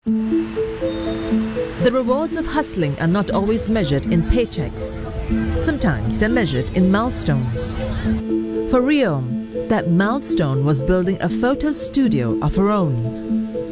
The rewards of hustling are not always measured in paychecks. Sometimes they're measured in milestones. For Rio, that milestone was building a photo studio of her own.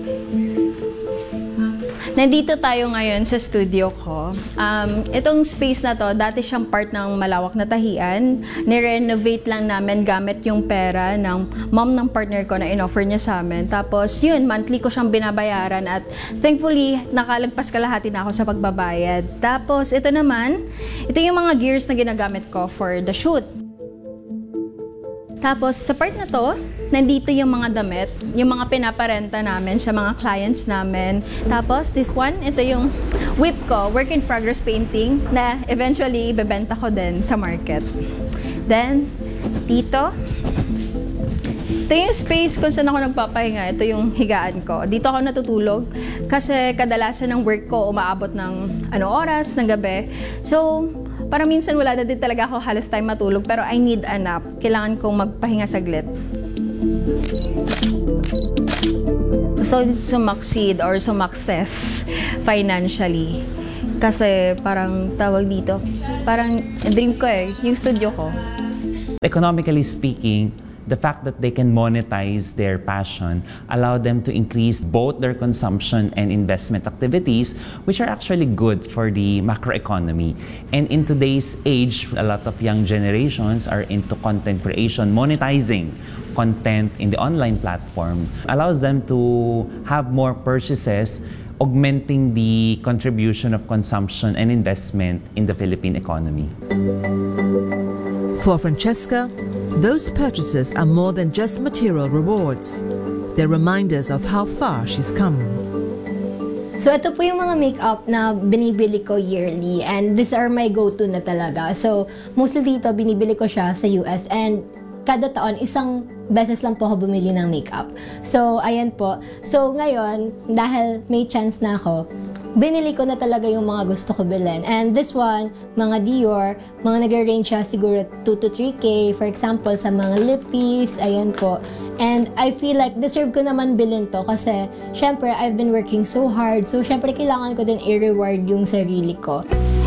Nandito tayo ngayon sa studio ko. Itong space na to, dati siyang part ng malawak na tahian. Ni-renovate lang namin gamit yung pera ng mom ng partner ko na in-offer niya sa amin. Tapos yun, monthly ko siyang binabayaran at thankfully, nakalagpas kalahati na ako sa pagbabayad. Tapos ito naman, ito yung mga gears na ginagamit ko for the shoot. Tapos sa part na to, nandito yung mga damit, yung mga pinaparenta namin sa mga clients namin. Tapos this one, ito yung whip ko, work in progress painting na eventually ibebenta ko din sa market. Then, dito, ito yung space kung saan ako nagpapahinga. Ito yung higaan ko. Dito ako natutulog kasi kadalasan ng work ko umaabot ng oras, ng gabi. So, parang minsan wala na din talaga ako halos time matulog pero I need a nap. Kailangan kong magpahinga saglit. So, succeed or success financially. Kasi parang tawag dito, parang dream ko yung studio ko. Economically speaking, the fact that they can monetize their passion allow them to increase both their consumption and investment activities, which are actually good for the macroeconomy. And in today's age, a lot of young generations are into content creation. Monetizing content in the online platform allows them to have more purchases, augmenting the contribution of consumption and investment in the Philippine economy. For Francesca, those purchases are more than just material rewards. They're reminders of how far she's come. So ito po yung mga makeup na binibili ko yearly and these are my go-to na talaga. So mostly dito binibili ko siya sa US and kada taon isang beses lang po ako bumili ng makeup. So ayan po. So ngayon dahil may chance na ako, binili ko na talaga yung mga gusto ko bilhin. And this one, mga Dior, mga nag-range siya siguro 2 to 3K. For example, sa mga lippies, ayan po. And I feel like deserve ko naman bilhin to kasi syempre I've been working so hard. So syempre kailangan ko din i-reward yung sarili ko.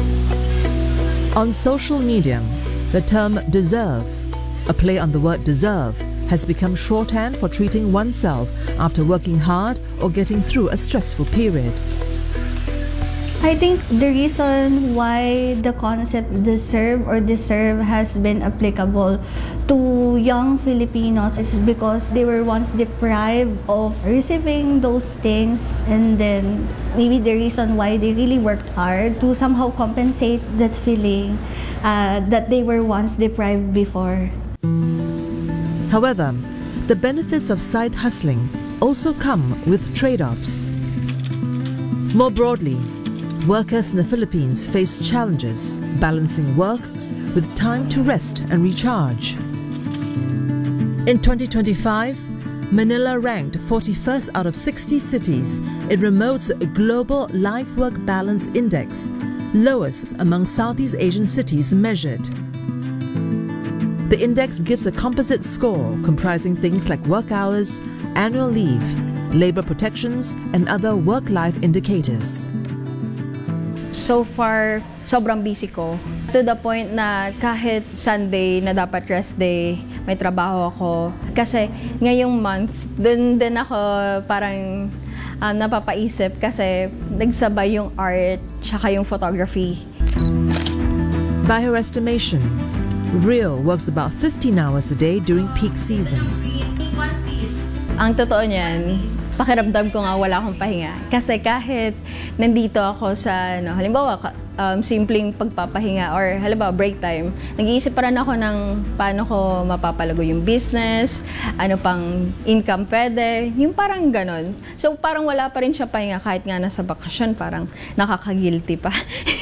On social media, the term deserve, a play on the word deserve, has become shorthand for treating oneself after working hard or getting through a stressful period. I think the reason why the concept deserve has been applicable to young Filipinos is because they were once deprived of receiving those things, and then maybe the reason why they really worked hard to somehow compensate that feeling that they were once deprived before. However, the benefits of side hustling also come with trade-offs. More broadly, workers in the Philippines face challenges balancing work with time to rest and recharge. In 2025, Manila ranked 41st out of 60 cities in Remote's Global Life-Work Balance Index, lowest among Southeast Asian cities measured. The index gives a composite score comprising things like work hours, annual leave, labor protections, and other work-life indicators. So far, sobrang busy ko. To the point na kahit Sunday na dapat rest day, may trabaho ako. Kasi ngayong month, dun din ako parang napapaisip kasi nagsabay yung art tsaka yung photography. By her estimation, Rio works about 15 hours a day during peak seasons. Ang totoo niyan, pakiramdam ko nga wala akong pahinga. Kasi kahit nandito ako sa, halimbawa, simpleng pagpapahinga or halimbawa break time, nag-iisip pa rin ako ng paano ko mapapalago yung business, ano pang income pwede, yung parang ganon. So parang wala pa rin siya pahinga kahit nga nasa bakasyon, parang nakaka-guilty pa.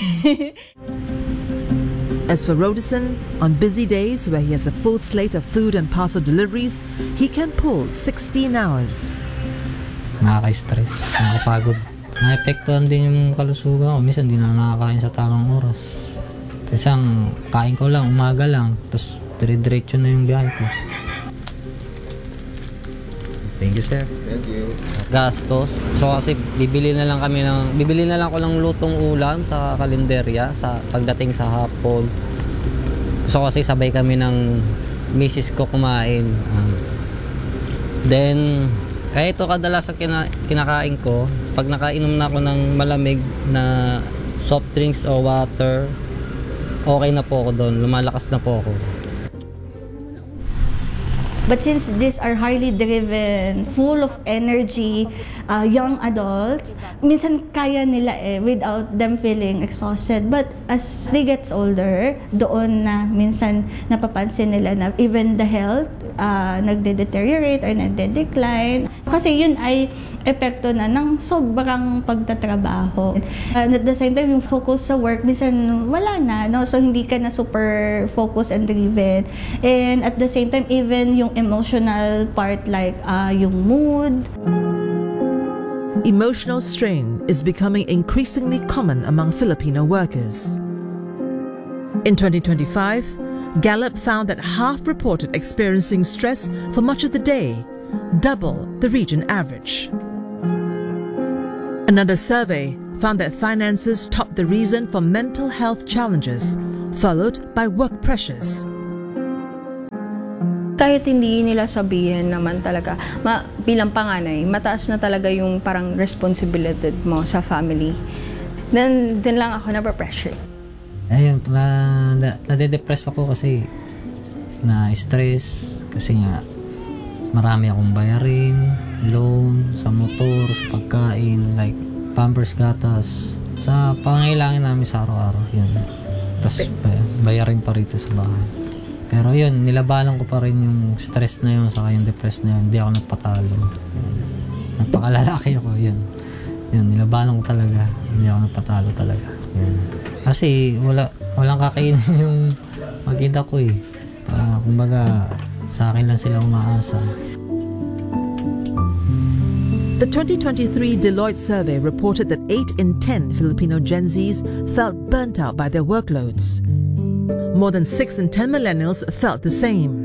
As for Rodison, on busy days where he has a full slate of food and parcel deliveries, he can pull 16 hours. Nakaka-stress, nakakapagod. Naepektuhan din yung kalusugan ko. Minsan hindi na nakakain sa tamang oras. Isang kain ko lang, umaga lang, tapos dire-diretso na yung biyahe ko. Thank you, sir. Thank you. Gastos. So kasi bibili na lang ako ng lutong ulam sa kalenderya sa pagdating sa hapon. So kasi sabay kami ng misis ko kumain. Then kaya ito kadalas sa kinakain ko, pag nakainom na ako ng malamig na soft drinks o water, okay na po ako doon, lumalakas na po ako. But since these are highly driven, full of energy, young adults, minsan kaya nila without them feeling exhausted. But as they get older, doon na minsan napapansin nila na even the health nagde-deteriorate or nagde-decline. Kasi yun ay epekto na ng sobrang pagtatrabaho. And at the same time, yung focus sa work, minsan wala na, no? So hindi ka na super focused and driven. And at the same time, even yung emotional part like yung mood. Emotional strain is becoming increasingly common among Filipino workers. In 2025, Gallup found that half reported experiencing stress for much of the day, double the region average. Another survey found that finances topped the reason for mental health challenges, followed by work pressures. Kahit hindi nila sabihin naman talaga, bilang panganay, mataas na talaga yung parang responsibility mo sa family. Then lang ako napapressure. Ayun, nade-depress ako kasi na-stress kasi nga marami akong bayarin, loan, sa motor, sa pagkain, like Pampers, gatas, sa pangangailangan namin sa araw-araw, yun. Tapos bayarin pa rito sa bahay. Pero yun, nilabanan ko pa rin yung stress na yun, saka yung depress na yun, hindi ako nagpatalo. Nagpakalalaki ako, yun. Yun, nilabanan ko talaga, hindi ako nagpatalo talaga. Yun. Kasi walang kakainin yung magkita ko eh. Kumbaga, sa akin lang sila umaasa. The 2023 Deloitte survey reported that 8 in 10 Filipino Gen Zs felt burnt out by their workloads. More than 6 in 10 millennials felt the same.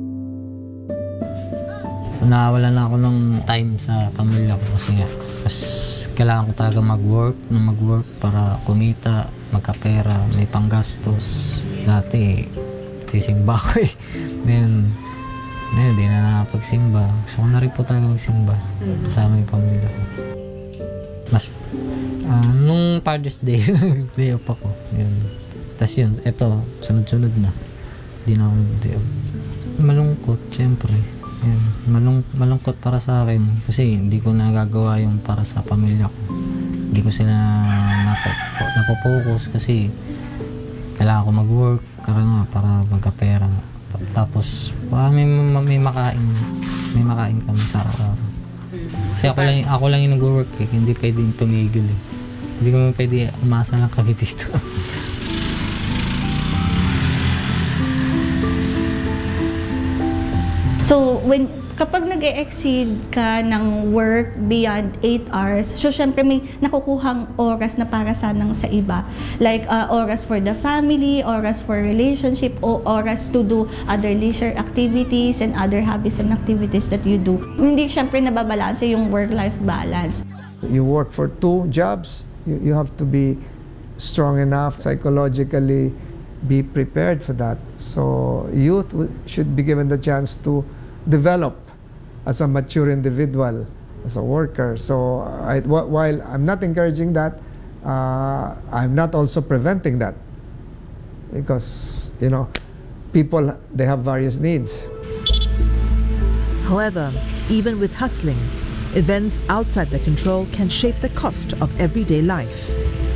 Nawalan na ako ng time sa pamilya ko kasi nga kailangan ko talaga mag-work para kumita, magkapera, may panggastos. Dati, sisimba ko eh. Then, hindi na nakapagsimba. Gusto ko na rin po talaga magsimba kasama yung pamilya ko. Nung Father's Day, day off ako. Yun. Tapos yun, eto, sunod-sunod na. Hindi na ako day off. Malungkot, syempre. Yun. Malungkot para sa akin kasi hindi ko nagagawa yung para sa pamilya ko. Hindi ko sila napopokus kasi kailangan ko mag-work para magkapera. Tapos may makain kami sa araw-araw. Kasi ako lang yung nag-work eh. Hindi pwedeng tumigil eh. Hindi ko pwede umasa lang kami dito. So, kapag nag-exceed ka ng work beyond 8 hours, so syempre may nakukuhang oras na para sanang sa iba. Like, oras for the family, oras for relationship, o oras to do other leisure activities and other hobbies and activities that you do. Hindi syempre nababalanse yung work-life balance. You work for 2 jobs, you have to be strong enough psychologically, be prepared for that. So, youth should be given the chance to develop as a mature individual, as a worker. So while I'm not encouraging that, I'm not also preventing that, because people, they have various needs. However, even with hustling, events outside their control can shape the cost of everyday life.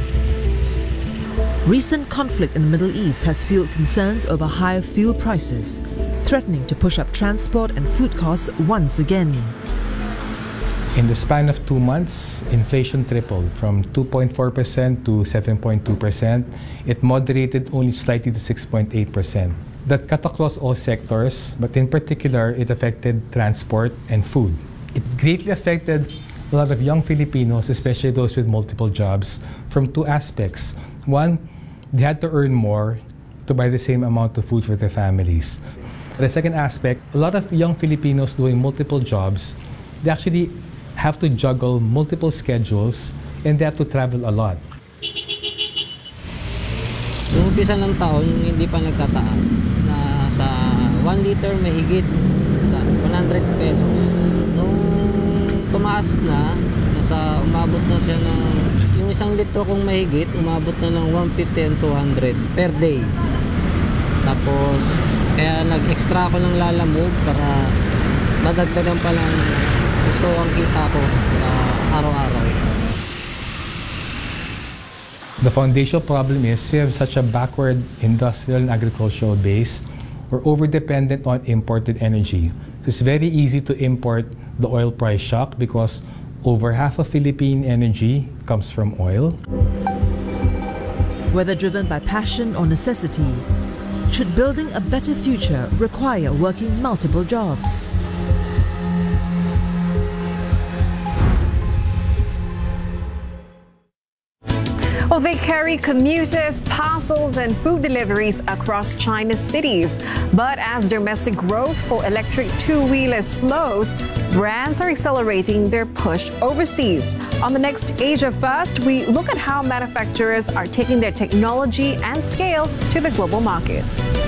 Recent conflict in the Middle East has fueled concerns over higher fuel prices, threatening to push up transport and food costs once again. In the span of 2 months, inflation tripled from 2.4% to 7.2%. It moderated only slightly to 6.8%. That cut across all sectors, but in particular, it affected transport and food. It greatly affected a lot of young Filipinos, especially those with multiple jobs, from 2 aspects. One, they had to earn more to buy the same amount of food for their families. The second aspect, a lot of young Filipinos doing multiple jobs they actually have to juggle multiple schedules and they have to travel a lot. Noong umpisa ng taon, yung hindi pa nagtataas, na sa 1 liter mahigit sa 100 pesos. Nung tumaas na, umabot na siya ng, yung 1 litro kung mahigit, umabot na ng 150 and 200 per day. Tapos, kaya nag-extra ako ng Lalamove para madagdagan pa lang gusto ang kita ko sa araw-araw. The foundational problem is we have such a backward industrial and agricultural base. We're over-dependent on imported energy. So it's very easy to import the oil price shock because over half of Philippine energy comes from oil. Whether driven by passion or necessity, should building a better future require working multiple jobs? Well, they carry commuters, parcels, and food deliveries across China's cities. But as domestic growth for electric two-wheelers slows, brands are accelerating their push overseas. On the next Asia First, we look at how manufacturers are taking their technology and scale to the global market.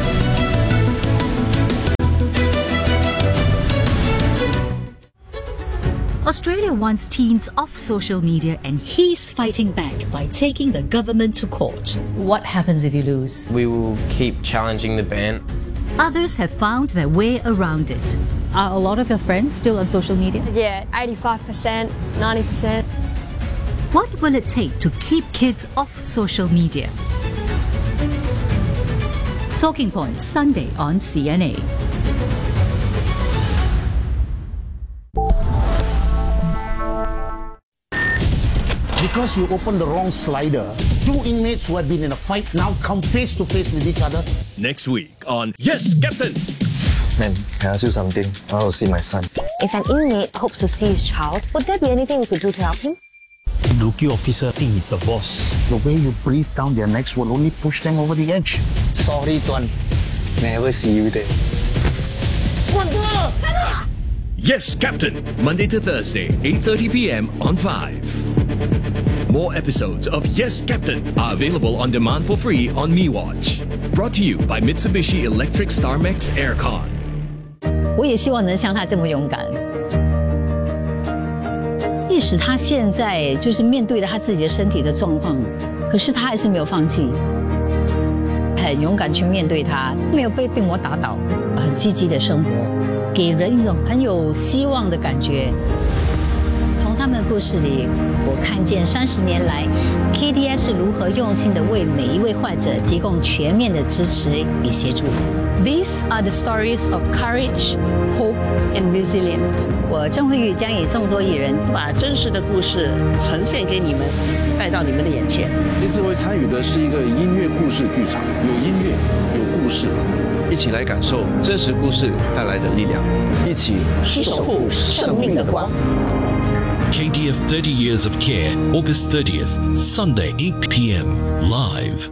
Australia wants teens off social media and he's fighting back by taking the government to court. What happens if you lose? We will keep challenging the ban. Others have found their way around it. Are a lot of your friends still on social media? Yeah, 85%, 90%. What will it take to keep kids off social media? Talking Points, Sunday on CNA. Because you opened the wrong slider, 2 inmates who had been in a fight now come face to face with each other. Next week on Yes, Captain! Man, can I ask you something? I want to see my son. If an inmate hopes to see his child, would there be anything we could do to help him? Rookie officer thinks he's the boss. The way you breathe down their necks will only push them over the edge. Sorry, Tuan. Never see you there. Yes, Captain! Monday to Thursday, 8:30 p.m. on 5. More episodes of Yes, Captain are available on demand for free on MeWatch. Brought to you by Mitsubishi Electric StarMax Aircon. 我也希望能像他这么勇敢，即使他现在就是面对了他自己的身体的状况，可是他还是没有放弃，很勇敢去面对他，没有被病魔打倒，很积极的生活，给人一种很有希望的感觉。从他们的故事里，我看见30年来 KDI 是如何用心的为每一位患者提供全面的支持与协助。These are the stories of courage, hope, and resilience. 我郑慧玉将以众多艺人把真实的故事呈现给你们，带到你们的眼前。 这次会参与的是一个音乐故事剧场，有音乐，有故事， 一起来感受真实故事带来的力量， 一起守护生命的光。 KDF 30 Years of Care, August 30th, Sunday, 8 p.m. live.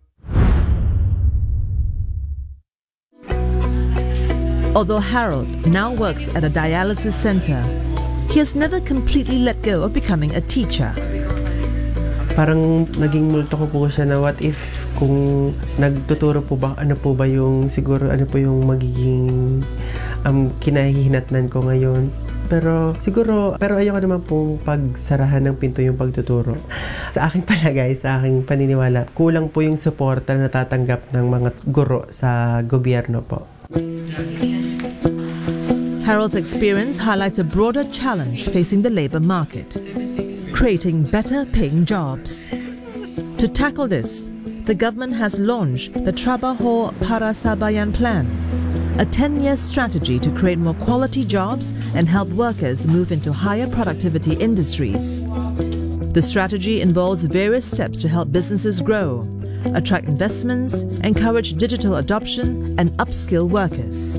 Although Harold now works at a dialysis center, he has never completely let go of becoming a teacher. Parang naging multo ko po siya na what if kung nagtuturo po ba, ano po ba yung siguro ano po yung magiging kinahihinatnan ko ngayon. Pero ayoko naman pong pagsarahan ng pinto yung pagtuturo. Sa aking palagay, sa aking paniniwala, kulang po yung suporta na natatanggap ng mga guro sa gobyerno po. Harold's experience highlights a broader challenge facing the labor market: creating better paying jobs. To tackle this, the government has launched the Trabajo para Sabayan Plan, a 10-year strategy to create more quality jobs and help workers move into higher productivity industries. The strategy involves various steps to help businesses grow, attract investments, encourage digital adoption, and upskill workers.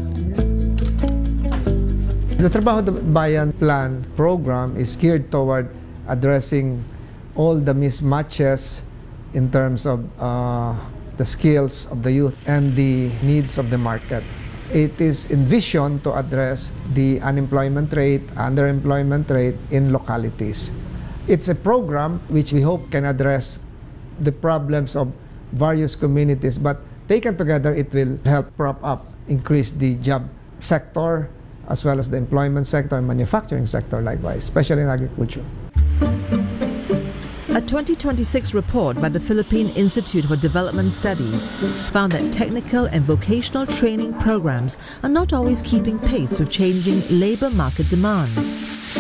The Trabajo Bayan Plan program is geared toward addressing all the mismatches in terms of the skills of the youth and the needs of the market. It is envisioned to address the unemployment rate, underemployment rate in localities. It's a program which we hope can address the problems of various communities, but taken together it will help prop up, increase the job sector as well as the employment sector and manufacturing sector likewise, especially in agriculture. A 2026 report by the Philippine Institute for Development Studies found that technical and vocational training programs are not always keeping pace with changing labor market demands.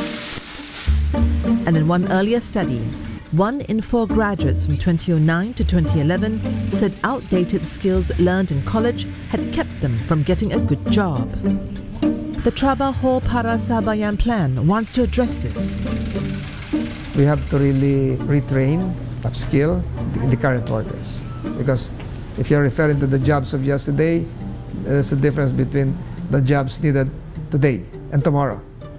And in one earlier study, 1 in 4 graduates from 2009 to 2011 said outdated skills learned in college had kept them from getting a good job. The Trabajo para Sabayan plan wants to address this. We have to really retrain, upskill the current workers. Because if you're referring to the jobs of yesterday, there's a difference between the jobs needed today and tomorrow.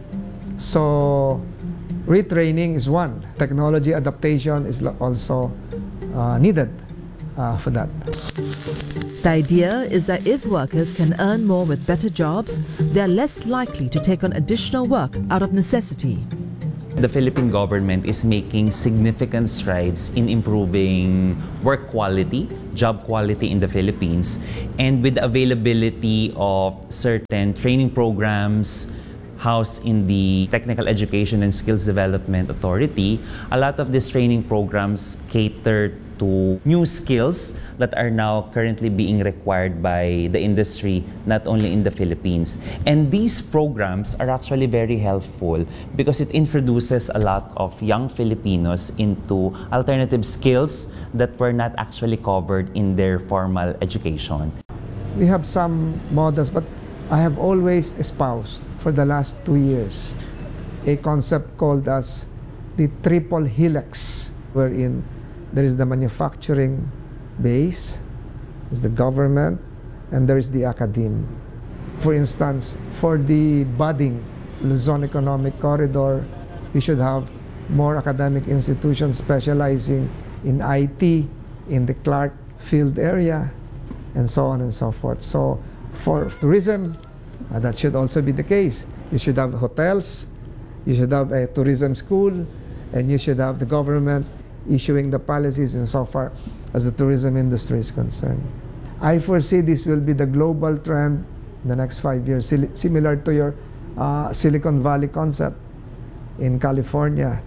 So retraining is one. Technology adaptation is also needed for that. The idea is that if workers can earn more with better jobs, they are less likely to take on additional work out of necessity. The Philippine government is making significant strides in improving work quality, job quality in the Philippines, and with the availability of certain training programs housed in the Technical Education and Skills Development Authority, a lot of these training programs cater to new skills that are now currently being required by the industry, not only in the Philippines. And these programs are actually very helpful because it introduces a lot of young Filipinos into alternative skills that were not actually covered in their formal education. We have some models, but I have always espoused for the last 2 years a concept called as the triple helix, wherein there is the manufacturing base, there's the government, and there is the academe. For instance, for the budding Luzon Economic Corridor, we should have more academic institutions specializing in IT, in the Clark Field area, and so on and so forth. So for tourism, that should also be the case. You should have hotels, you should have a tourism school, and you should have the government issuing the policies insofar as the tourism industry is concerned. I foresee this will be the global trend in the next 5 years, similar to your Silicon Valley concept in California.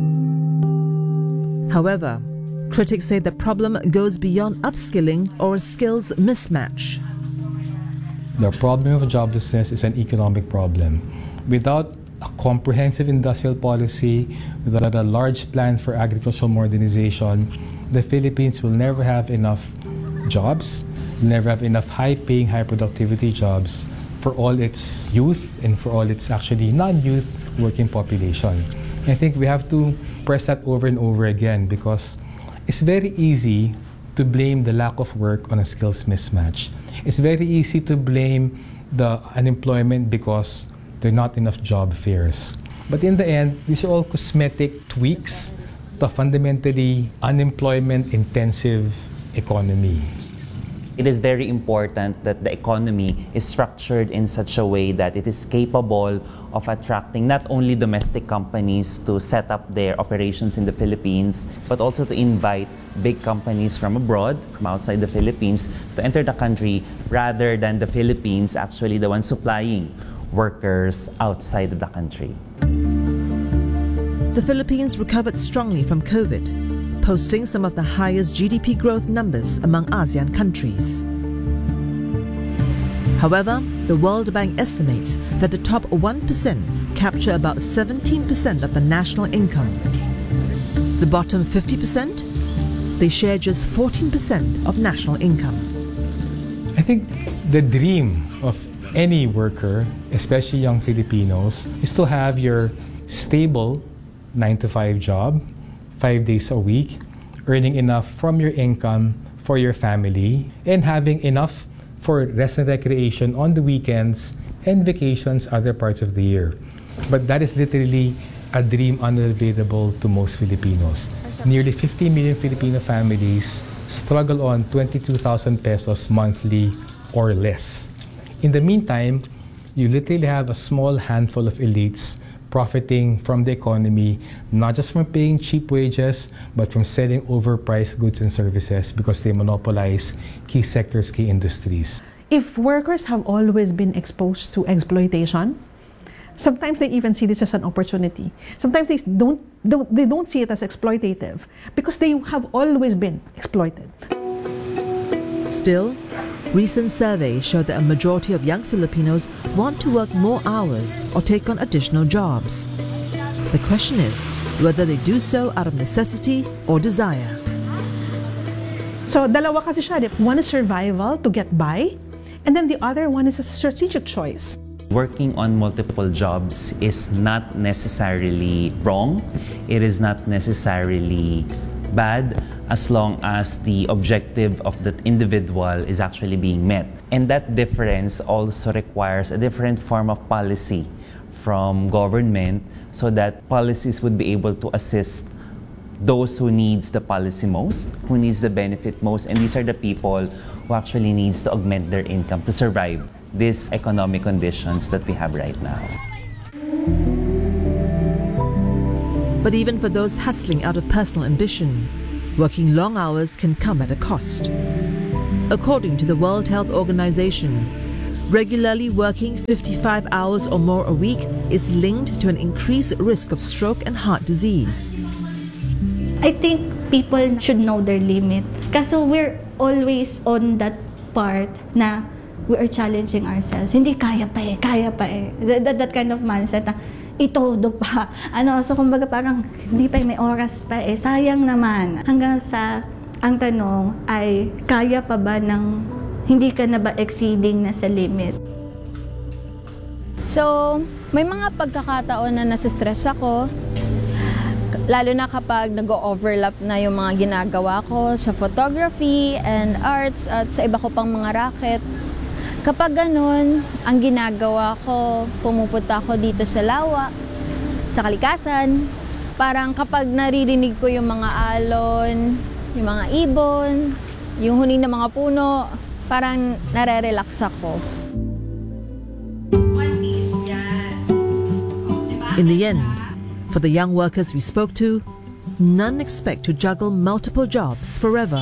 However, critics say the problem goes beyond upskilling or skills mismatch. The problem of joblessness is an economic problem. Without a comprehensive industrial policy, without a large plan for agricultural modernization, the Philippines will never have enough jobs, never have enough high-paying, high-productivity jobs for all its youth and for all its actually non-youth working population. I think we have to press that over and over again because it's very easy to blame the lack of work on a skills mismatch. It's very easy to blame the unemployment because there are not enough job fairs. But in the end, these are all cosmetic tweaks to a fundamentally unemployment-intensive economy. It is very important that the economy is structured in such a way that it is capable of attracting not only domestic companies to set up their operations in the Philippines, but also to invite big companies from abroad, from outside the Philippines, to enter the country rather than the Philippines actually the ones supplying workers outside of the country. The Philippines recovered strongly from COVID, posting some of the highest GDP growth numbers among ASEAN countries. However, the World Bank estimates that the top 1% capture about 17% of the national income. The bottom 50%, they share just 14% of national income. I think the dream of any worker, especially young Filipinos, is to have your stable 9-to-5 job, 5 days a week, earning enough from your income for your family, and having enough for rest and recreation on the weekends and vacations other parts of the year. But that is literally a dream unavailable to most Filipinos. Nearly 50 million Filipino families struggle on 22,000 pesos monthly or less. In the meantime, you literally have a small handful of elites profiting from the economy, not just from paying cheap wages, but from selling overpriced goods and services because they monopolize key sectors, key industries. If workers have always been exposed to exploitation, sometimes they even see this as an opportunity. Sometimes they don't see it as exploitative because they have always been exploited. Still, recent surveys show that a majority of young Filipinos want to work more hours or take on additional jobs. The question is whether they do so out of necessity or desire. So, dalawa kasi siya. One is survival to get by, and then the other one is a strategic choice. Working on multiple jobs is not necessarily wrong. It is not necessarily bad as long as the objective of that individual is actually being met. And that difference also requires a different form of policy from government so that policies would be able to assist those who needs the policy most, who needs the benefit most, and these are the people who actually needs to augment their income to survive these economic conditions that we have right now. But even for those hustling out of personal ambition, working long hours can come at a cost. According to the World Health Organization, regularly working 55 hours or more a week is linked to an increased risk of stroke and heart disease. I think people should know their limit. Kasi we're always on that part na we are challenging ourselves. Hindi kaya pa eh. That kind of mindset na itodo pa. So kumbaga parang hindi pa may oras pa eh. Sayang naman. Hanggang sa ang tanong ay kaya pa ba ng hindi ka na ba exceeding na sa limit? So, may mga pagkakataon na nasistress ako. Lalo na kapag nag-overlap na yung mga ginagawa ko sa photography and arts at sa iba ko pang mga racket. Kapag ganun, ang ginagawa ko, pumupunta ako dito sa lawa, sa kalikasan. Parang kapag naririnig ko yung mga alon, yung mga ibon, yung huning ng mga puno, parang nare-relax ako. In the end, for the young workers we spoke to, none expect to juggle multiple jobs forever.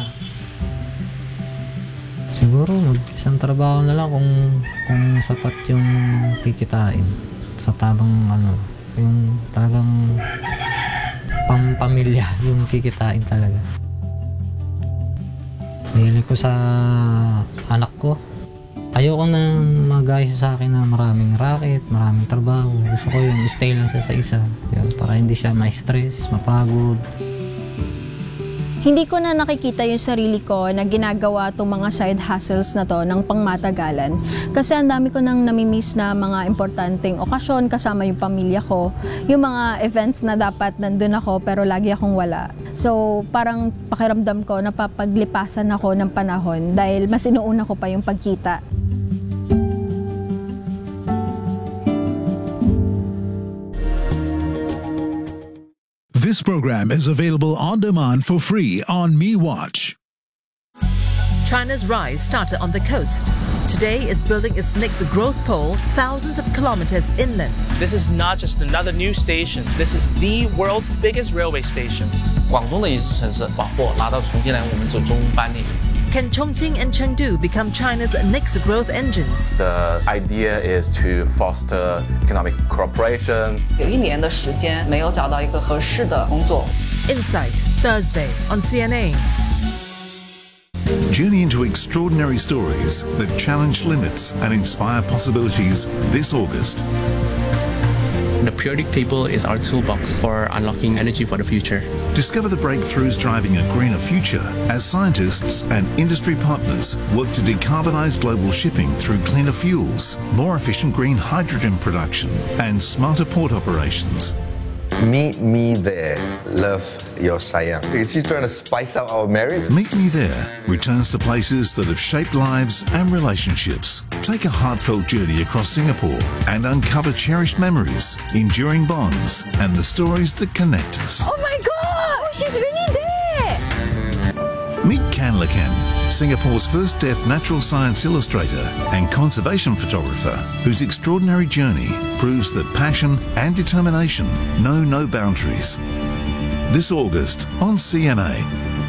Siguro mag-isang trabaho na lang kung sapat yung kikitain sa tabang yung talagang pampamilya yung kikitain talaga. Hilig ko sa anak ko. Ayoko na magaya sa akin na maraming racket, maraming trabaho. Gusto ko yung stay lang sa isa. Yun, para hindi siya ma-stress, mapagod. Hindi ko na nakikita yung sarili ko na ginagawa itong mga side hustles na to ng pangmatagalan. Kasi ang dami ko nang namimiss na mga importanteng okasyon kasama yung pamilya ko. Yung mga events na dapat nandun ako pero lagi akong wala. So parang pakiramdam ko napapaglipasan ako ng panahon dahil mas inuuna ko pa yung pagkita. This program is available on demand for free on MeWatch. China's rise started on the coast. Today is building its next growth pole thousands of kilometers inland. This is not just another new station. This is the world's biggest railway station. 广东的一支城市把货拿到重庆来，我们就中班列。 Can Chongqing and Chengdu become China's next growth engines? The idea is to foster economic cooperation. 有1年的时间没有找到一个合适的工作。 Insight, Thursday on CNA. Journey into extraordinary stories that challenge limits and inspire possibilities this August. The periodic table is our toolbox for unlocking energy for the future. Discover the breakthroughs driving a greener future as scientists and industry partners work to decarbonize global shipping through cleaner fuels, more efficient green hydrogen production, and smarter port operations. Meet me there. Love your sayang. Is she trying to spice up our marriage? Meet Me There returns to places that have shaped lives and relationships. Take a heartfelt journey across Singapore and uncover cherished memories, enduring bonds, and the stories that connect us. Oh my God! She's really there! Meet Tan Le Can, Singapore's first deaf natural science illustrator and conservation photographer, whose extraordinary journey proves that passion and determination know no boundaries. This August on CMA.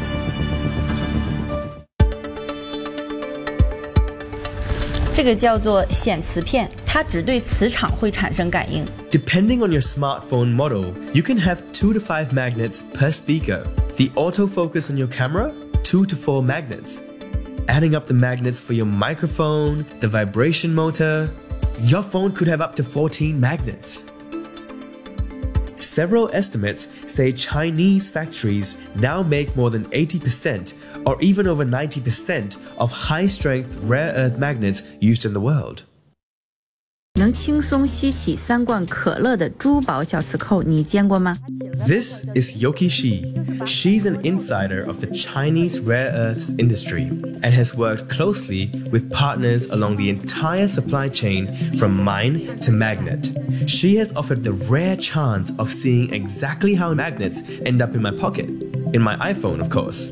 Depending on your smartphone model, you can have 2 to 5 magnets per speaker. The autofocus on your camera, 2 to 4 magnets. Adding up the magnets for your microphone, the vibration motor, your phone could have up to 14 magnets. Several estimates say Chinese factories now make more than 80% or even over 90% of high-strength rare earth magnets used in the world. 能轻松吸起3罐可乐的珠宝小磁扣，你见过吗？ This is Yoki Shi. She's an insider of the Chinese rare earths industry and has worked closely with partners along the entire supply chain from mine to magnet. She has offered the rare chance of seeing exactly how magnets end up in my pocket. In my iPhone, of course.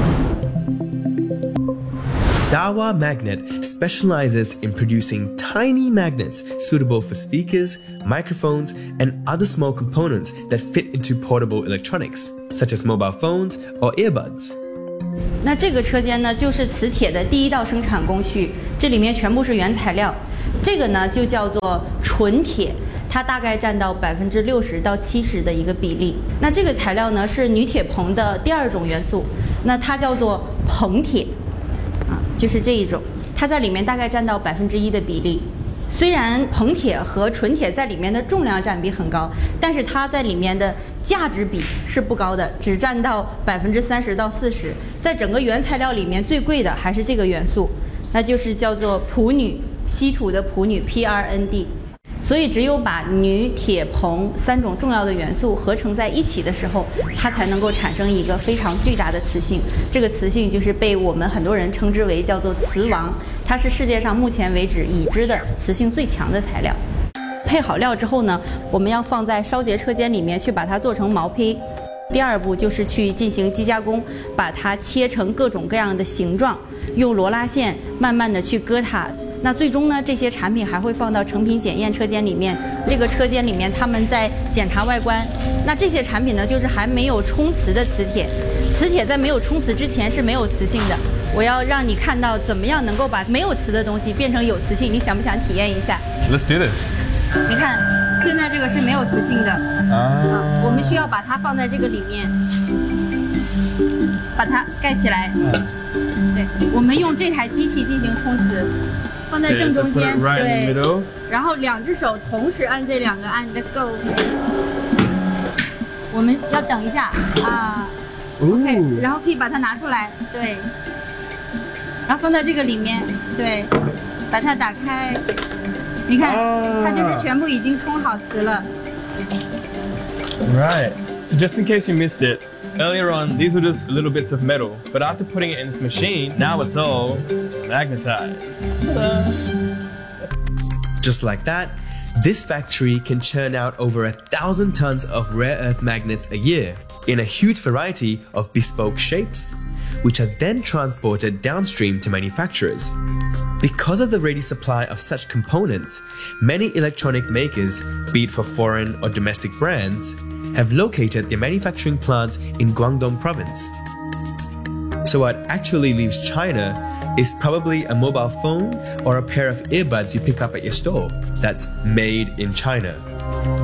Dahua Magnet specializes in producing tiny magnets suitable for speakers, microphones, and other small components that fit into portable electronics, such as mobile phones or earbuds. 那这个车间呢，就是磁铁的第一道生产工序，这里面全部是原材料。这个呢就叫做纯铁，它大概占到60%到70%的一个比例。那这个材料呢是铝铁硼的第2种元素，那它叫做硼铁。 就是这一种，它在里面大概占到1%的比例。虽然硼铁和纯铁在里面的重量占比很高，但是它在里面的价值比是不高的，只占到30%到40%。在整个原材料里面，最贵的还是这个元素，那就是叫做砵铝，稀土的砵铝 PrNd。 所以，只有把铝、铁、硼3种重要的元素合成在一起的时候，它才能够产生一个非常巨大的磁性。这个磁性就是被我们很多人称之为叫做磁王，它是世界上目前为止已知的磁性最强的材料。配好料之后呢，我们要放在烧结车间里面去把它做成毛坯。第2步就是去进行机加工，把它切成各种各样的形状，用罗拉线慢慢的去割它。 那最终呢，这些产品还会放到成品检验车间里面。这个车间里面，他们在检查外观。那这些产品呢，就是还没有冲磁的磁铁。磁铁在没有冲磁之前是没有磁性的。我要让你看到怎么样能够把没有磁的东西变成有磁性。你想不想体验一下 ？Let's do this. 你看，现在这个是没有磁性的啊。我们需要把它放在这个里面，把它盖起来。对，我们用这台机器进行冲磁。 放在正中间，对，然后2只手同时按这2个按 ，Let's go。我们要等一下啊 ，OK， 然后可以把它拿出来，对，然后放在这个里面，对，把它打开，你看，它就是全部已经冲好磁了。 Right. So just in case you missed it. Earlier on, these were just little bits of metal, but after putting it in this machine, now it's all magnetized. Just like that, this factory can churn out over 1,000 tons of rare earth magnets a year in a huge variety of bespoke shapes, which are then transported downstream to manufacturers. Because of the ready supply of such components, many electronic makers, be it for foreign or domestic brands, have located their manufacturing plants in Guangdong province. So what actually leaves China is probably a mobile phone or a pair of earbuds you pick up at your store that's made in China.